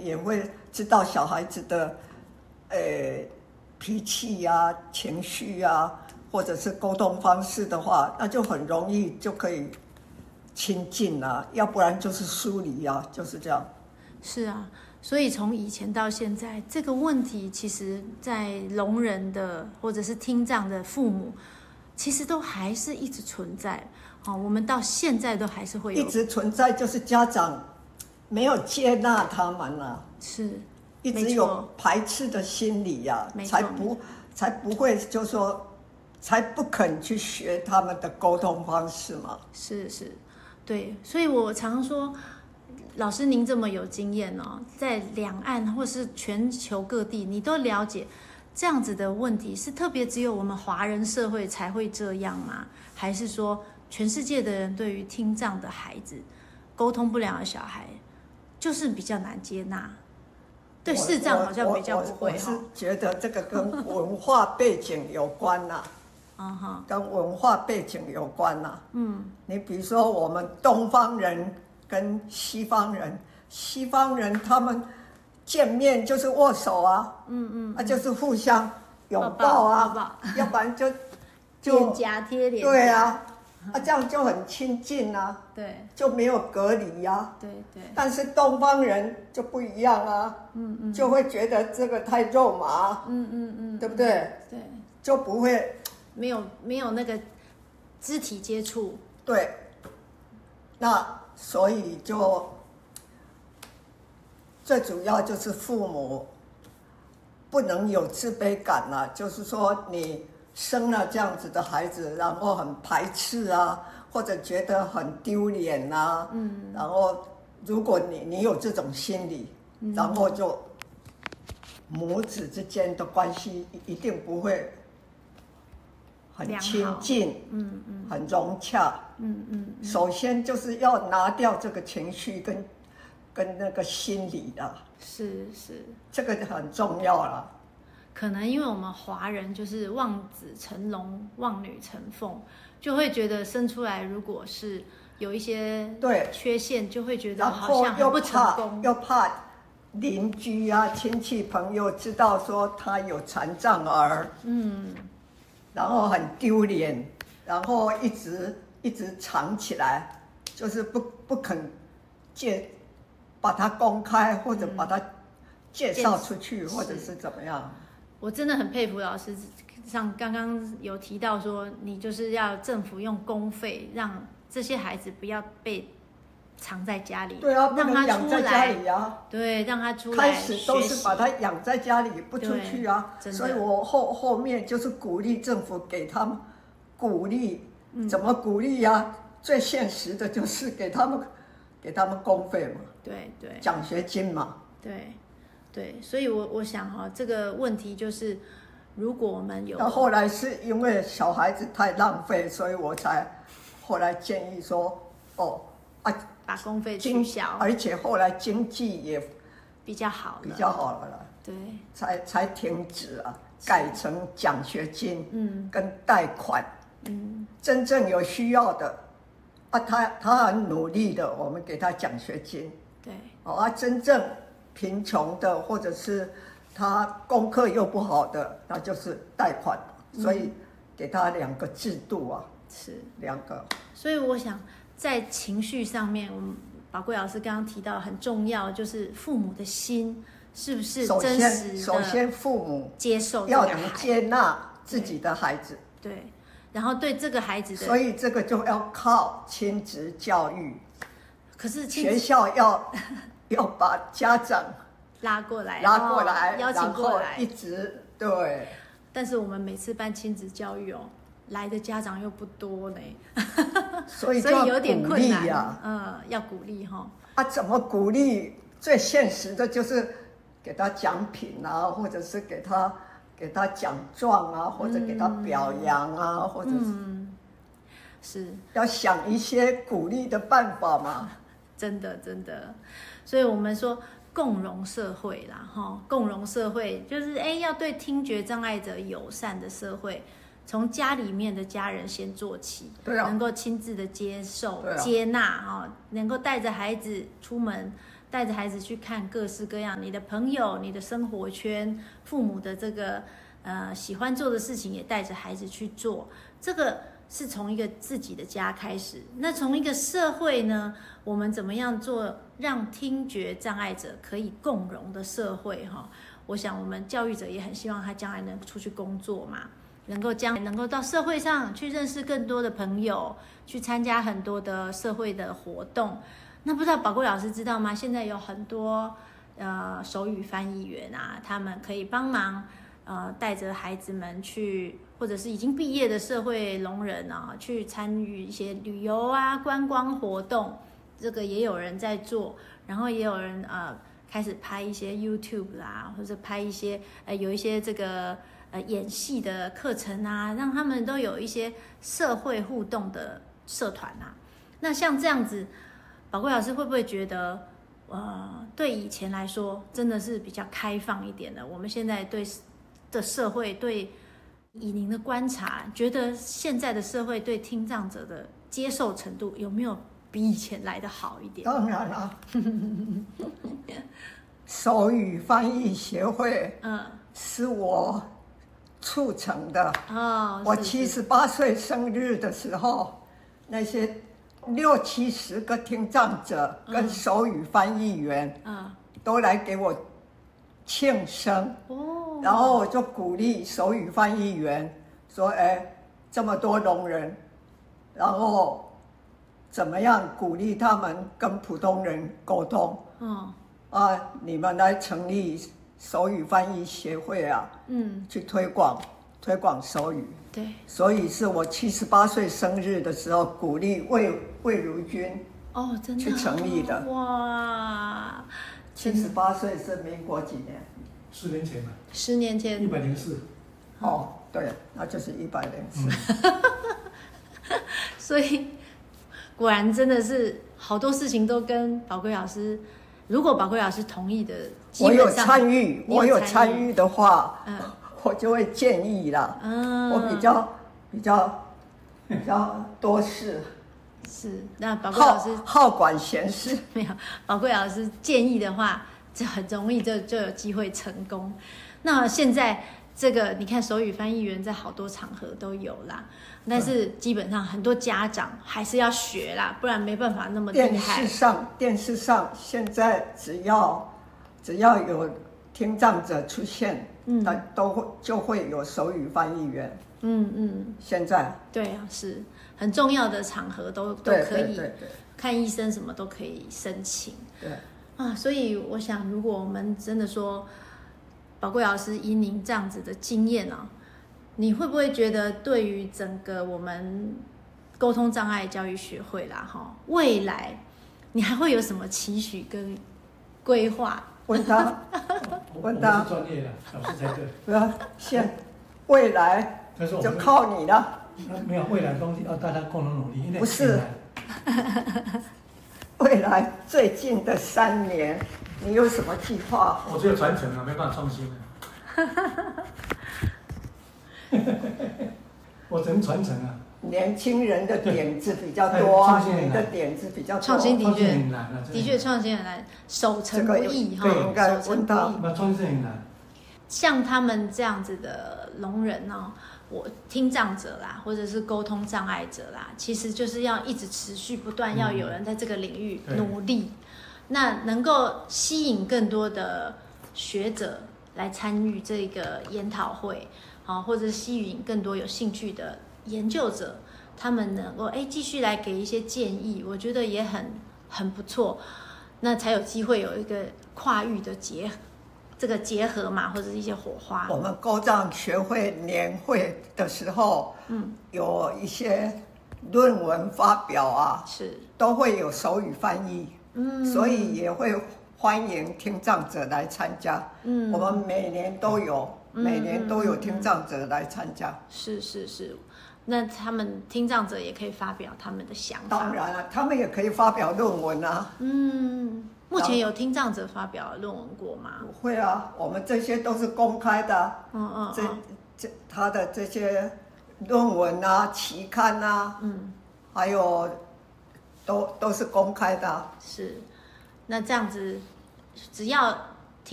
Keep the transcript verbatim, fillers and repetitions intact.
也会知道小孩子的，呃，脾气啊、情绪啊，或者是沟通方式的话，那就很容易就可以亲近啊，要不然就是疏离啊，就是这样。 是啊，所以从以前到现在，这个问题其实在聋人的或者是听障的父母，其实都还是一直存在。哦，我们到现在都还是会有一直存在，就是家长没有接纳他们啊， 是一直有排斥的心理呀、啊，才不才不会就说才不肯去学他们的沟通方式嘛。 是是，对，所以我常说，老师您这么有经验哦，在两岸或是全球各地，你都了解这样子的问题，是特别只有我们华人社会才会这样吗？还是说全世界的人对于听障的孩子、沟通不良的小孩，就是比较难接纳？对视障好像比较不会。 我, 我, 我是觉得这个跟文化背景有关呐、啊，跟文化背景有关呐、啊。嗯，你比如说我们东方人跟西方人，西方人他们见面就是握手啊，嗯嗯，啊就是互相拥抱啊，抱抱要不然就就脸颊贴脸颊， 对啊。啊，这样就很亲近啊， 对， 就没有隔离啊， 对对。 但是东方人就不一样啊，嗯嗯，就会觉得这个太肉麻，嗯嗯嗯，对不对？ 对， 就不会没有没有那个肢体接触， 对，那所以就最主要就是父母不能有自卑感了、啊，就是说你生了这样子的孩子，然后很排斥啊，或者觉得很丢脸啊，嗯，然后如果你你有这种心理，嗯、然后就母子之间的关系一定不会很亲近，嗯嗯，很融洽，嗯嗯。首先就是要拿掉这个情绪跟跟那个心理的， 是是， 这个很重要了。 可能因为我们华人就是望子成龙、望女成凤，就会觉得生出来如果是有一些对缺陷，就会觉得好像很不成功， 又怕邻居啊、亲戚朋友知道说他有残障儿，嗯，然后很丢脸，然后一直一直藏起来，就是不不肯介把它公开或者把它介绍出去，嗯、或者是怎么样。 我真的很佩服老师，像刚刚有提到说，你就是要政府用公费让这些孩子不要被藏在家里， 对啊， 让他养在家里啊， 对，让他出来。 开始都是把他养在家里，不出去啊，所以我后后面就是鼓励政府给他们鼓励，嗯、怎么鼓励呀、啊？最现实的就是给他们给他们公费嘛， 对对， 奖学金嘛， 对。对，所以我，我我想哈、哦，这个问题就是，如果我们有， 那后来是因为小孩子太浪费，所以我才后来建议说，哦，啊， 把公费取消， 而且后来经济也比较好， 比较好了啦， 对， 才才停止啊，改成奖学金，嗯，跟贷款，嗯，真正有需要的，啊，他他很努力的，我们给他奖学金， 对， 哦啊，真正贫穷的，或者是他功课又不好的，那就是贷款，所以给他两个制度啊， 是两个。 所以我想在情绪上面，我们宝贵老师刚刚提到很重要，就是父母的心是不是真实的？ 首先，父母接受要能接纳自己的孩子， 对，对，然后对这个孩子的， 所以这个就要靠亲子教育。 可是学校要。要把家长拉过来， 拉过来， 哦、邀请过来， 一直对。 但是我们每次办亲子教育哦，来的家长又不多呢， 所以所以有点困难呀。 嗯，要鼓励哈、哦。 啊，怎么鼓励？最现实的就是给他奖品啊，或者是给他给他奖状啊，或者给他表扬啊，嗯、或者是、嗯、 是要想一些鼓励的办法嘛。 真的真的，所以我们说共融社会啦，哈，共融社会就是哎，要对听觉障碍者友善的社会，从家里面的家人先做起， 对啊， 能够亲自的接受、 啊、 接纳哈，能够带着孩子出门， 带着孩子去看各式各样你的朋友、你的生活圈、父母的这个呃喜欢做的事情，也带着孩子去做。这个是从一个自己的家开始。那从一个社会呢，我们怎么样做让听觉障碍者可以共融的社会哈？我想我们教育者也很希望他将来能出去工作嘛，能够将能够到社会上去认识更多的朋友，去参加很多的社会的活动。那不知道宝贵老师知道吗？现在有很多呃手语翻译员啊，他们可以帮忙呃带着孩子们去，或者是已经毕业的社会聋人啊，去参与一些旅游啊、观光活动。这个也有人在做，然后也有人呃开始拍一些 YouTube 啦，或者拍一些呃有一些这个呃演戏的课程啊，让他们都有一些社会互动的社团啊。那像这样子，宝贵老师会不会觉得，呃，对以前来说真的是比较开放一点的？我们现在对的社会，对以您的观察，觉得现在的社会对听障者的接受程度有没有比以前来的好一点？ 当然了，手语翻译协会，嗯，是我促成的。哦，我七十八岁生日的时候，那些六七十个听障者跟手语翻译员，嗯，都来给我庆生。哦，然后我就鼓励手语翻译员说：“哎，这么多聋人，然后。”怎么样鼓励他们跟普通人沟通？嗯，啊，你们来成立手语翻译协会啊，嗯，去推广推广手语。 对， 所以是我七十八岁生日的时候，鼓励魏魏如君哦，真的去成立的。 哇， 七十八岁是民国几年？ 十年前嘛。 十年前。 一百零四。 哦，对，那就是一百零四。 所以。果然真的是好多事情都跟宝贵老师，如果宝贵老师同意的， 我有参与，我有参与的话，嗯，我就会建议啦。嗯，我比较比较比较多事。 是，那宝贵老师好管闲事。 没有，宝贵老师建议的话，这很容易就就有机会成功。那现在这个你看手语翻译员在好多场合都有啦。但是基本上很多家长还是要学啦，不然没办法那么厉害。 电视上，电视上现在只要只要有听障者出现，嗯，他都会就会有手语翻译员。嗯嗯，现在对啊，是很重要的场合都都可以，看医生什么都可以申请。 对啊，所以我想，如果我们真的说，宝贵老师以您这样子的经验啊。你会不会觉得对于整个我们沟通障碍教育学会啦，哈，未来你还会有什么期许跟规划？ 问他，问他。 我是专业的，老师才对。 不要，现未来就靠你了。 没有未来的东西要大家共同努力，因为不是。未来最近的三年，你有什么计划？ 我只有传承啊，没办法创新啊。我只能传承啊。 年轻人的点子比较多啊，你的点子比较多。 创新的确很难啊， 的确创新很难，守成不易哈。 应该问到， 那创新很难。 像他们这样子的聋人呢，我听障者啦，或者是沟通障碍者啦，其实就是要一直持续不断，要有人在这个领域努力，那能够吸引更多的学者来参与这个研讨会。好，或者吸引更多有兴趣的研究者，他们能够哎继续来给一些建议，我觉得也很很不错，那才有机会有一个跨域的结这个结合嘛，或者是一些火花。 我们沟障学会年会的时候，嗯，有一些论文发表啊， 是都会有手语翻译，嗯，所以也会欢迎听障者来参加。嗯，我们每年都有。每年都有听障者来参加，嗯、 是是是，那他们听障者也可以发表他们的想法。 当然了，他们也可以发表论文啊。 嗯，目前有听障者发表论文过吗？ 不会啊，我们这些都是公开的。嗯嗯，这这他的这些论文啊、期刊啊，嗯，还有都都是公开的。 是。 那这样子，只要